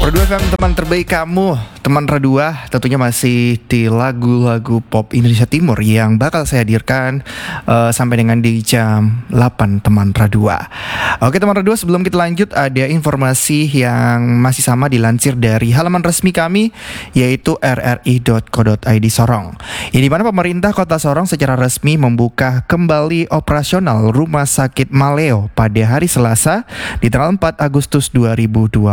Pro 2 FM, teman terbaik kamu. Teman Radua tentunya masih di lagu-lagu pop Indonesia Timur yang bakal saya hadirkan sampai dengan di jam 8 teman Radua. Oke teman Radua, sebelum kita lanjut ada informasi yang masih sama dilansir dari halaman resmi kami, yaitu rri.co.id Sorong. Yang dimana pemerintah Kota Sorong secara resmi membuka kembali operasional Rumah Sakit Maleo pada hari Selasa di tanggal 4 Agustus 2026.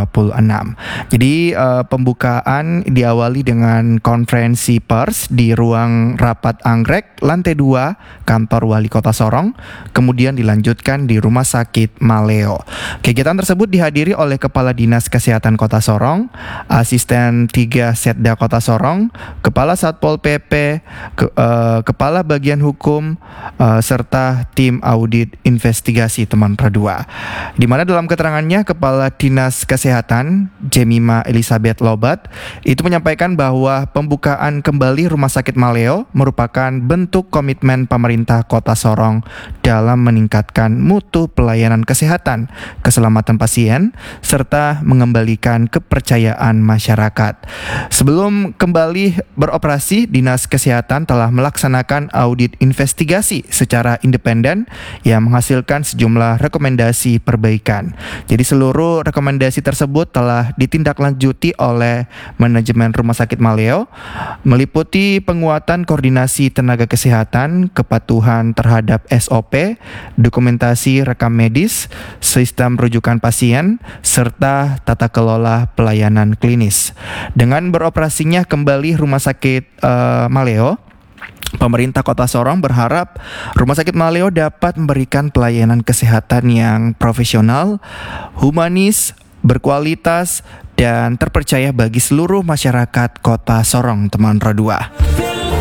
Jadi pembukaan diawali dengan konferensi pers di ruang rapat anggrek lantai 2 kantor Wali Kota Sorong, kemudian dilanjutkan di Rumah Sakit Maleo. Kegiatan tersebut dihadiri oleh Kepala Dinas Kesehatan Kota Sorong, Asisten 3 Setda Kota Sorong, Kepala Satpol PP, Kepala Bagian Hukum, serta tim audit investigasi teman Radua. Di mana dalam keterangannya Kepala Dinas Kesehatan Jemima Elizabeth Lobat itu menyampaikan bahwa pembukaan kembali Rumah Sakit Maleo merupakan bentuk komitmen pemerintah Kota Sorong dalam meningkatkan mutu pelayanan kesehatan, keselamatan pasien, serta mengembalikan kepercayaan masyarakat. Sebelum kembali beroperasi, Dinas Kesehatan telah melaksanakan audit investigasi secara independen yang menghasilkan sejumlah rekomendasi perbaikan. Jadi seluruh rekomendasi tersebut telah ditindaklanjuti oleh manajemen Rumah Sakit Maleo, meliputi penguatan koordinasi tenaga kesehatan, kepatuhan terhadap SOP, dokumentasi rekam medis, sistem rujukan pasien, serta tata kelola pelayanan klinis. Dengan beroperasinya kembali Rumah Sakit Maleo, pemerintah Kota Sorong berharap Rumah Sakit Maleo dapat memberikan pelayanan kesehatan yang profesional, humanis, berkualitas, dan terpercaya bagi seluruh masyarakat Kota Sorong, teman Radua.